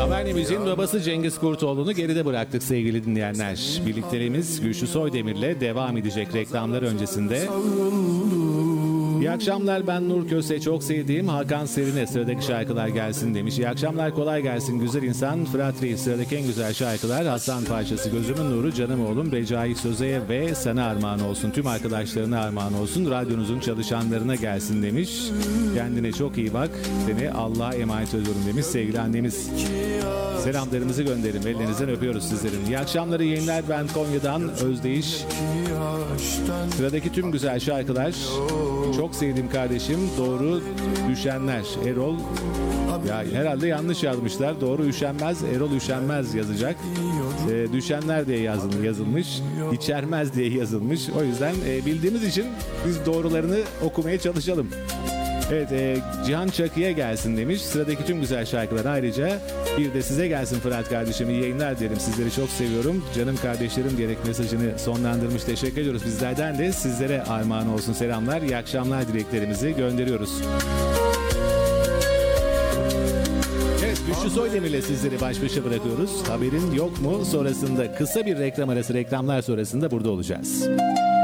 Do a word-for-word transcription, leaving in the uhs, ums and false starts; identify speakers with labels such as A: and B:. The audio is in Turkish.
A: Haberlerimizin babası Cengiz Kurtoğlu'nu geride bıraktık sevgili dinleyenler. Birlikteliğimiz Güçlü Soydemir'le devam edecek reklamlar öncesinde. İyi akşamlar, ben Nur Köse, çok sevdiğim Hakan Serin'e sıradaki şarkılar gelsin demiş. İyi akşamlar, kolay gelsin güzel insan Fırat Reis, sıradaki en güzel şarkılar Hasan Parçası, Gözümün Nuru, Canım Oğlum, Recai Söze'ye ve sana armağan olsun. Tüm arkadaşlarına armağan olsun. Radyonuzun çalışanlarına gelsin demiş. Kendine çok iyi bak. Seni Allah'a emanet ediyorum demiş sevgili annemiz. Selamlarımızı gönderin. Ellerinizden öpüyoruz sizlerin. İyi akşamları yayınlar, ben Konya'dan Özdeyiş. Sıradaki tüm güzel şarkılar çok sevdiğim kardeşim Doğru Düşenler. Erol, ya herhalde yanlış yazmışlar. Doğru Üşenmez, Erol Üşenmez yazacak. E, düşenler diye yazılmış, yazılmış. İçermez diye yazılmış. O yüzden e, bildiğimiz için biz doğrularını okumaya çalışalım. Evet, e, Cihan Çakı'ya gelsin demiş. Sıradaki tüm güzel şarkılar ayrıca bir de size gelsin Fırat kardeşim. İyi yayınlar derim. Sizleri çok seviyorum. Canım kardeşlerim diyerek mesajını sonlandırmış. Teşekkür ediyoruz. Bizlerden de sizlere armağan olsun selamlar. İyi akşamlar dileklerimizi gönderiyoruz. Evet, Güçlü Soydemir'le sizleri baş başa bırakıyoruz. Haberin yok mu? Sonrasında kısa bir reklam arası, reklamlar sonrasında burada olacağız.